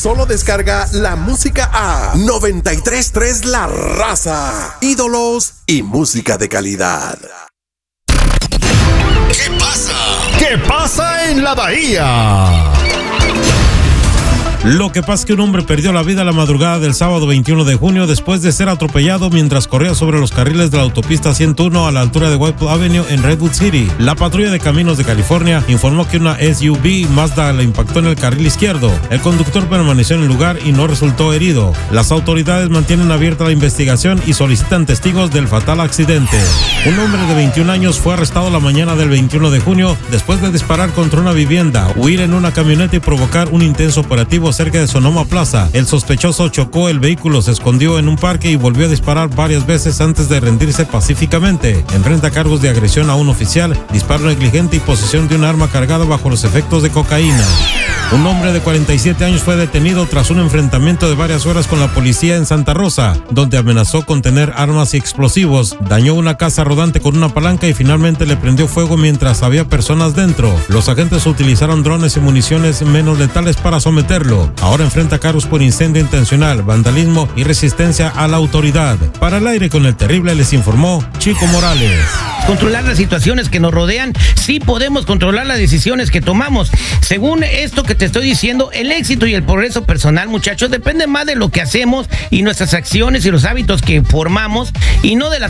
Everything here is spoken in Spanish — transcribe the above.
Solo descarga la música a 93.3 La Raza. Ídolos y música de calidad. ¿Qué pasa? ¿Qué pasa en la Bahía? Lo que pasa es que un hombre perdió la vida la madrugada del sábado 21 de junio después de ser atropellado mientras corría sobre los carriles de la autopista 101 a la altura de White Avenue en Redwood City. La patrulla de caminos de California informó que una SUV Mazda le impactó en el carril izquierdo. El conductor permaneció en el lugar y no resultó herido. Las autoridades mantienen abierta la investigación y solicitan testigos del fatal accidente. Un hombre de 21 años fue arrestado la mañana del 21 de junio después de disparar contra una vivienda, huir en una camioneta y provocar un intenso operativo cerca de Sonoma Plaza. El sospechoso chocó el vehículo, se escondió en un parque y volvió a disparar varias veces antes de rendirse pacíficamente. Enfrenta cargos de agresión a un oficial, disparo negligente y posesión de un arma cargada bajo los efectos de cocaína. Un hombre de 47 años fue detenido tras un enfrentamiento de varias horas con la policía en Santa Rosa, donde amenazó con tener armas y explosivos, dañó una casa rodante con una palanca y finalmente le prendió fuego mientras había personas dentro. Los agentes utilizaron drones y municiones menos letales para someterlo. Ahora enfrenta cargos por incendio intencional, vandalismo y resistencia a la autoridad. Para el aire con el terrible les informó Chico Morales. Controlar las situaciones que nos rodean, sí podemos controlar las decisiones que tomamos. Según esto que te estoy diciendo, el éxito y el progreso personal, muchachos, depende más de lo que hacemos y nuestras acciones y los hábitos que formamos y no de las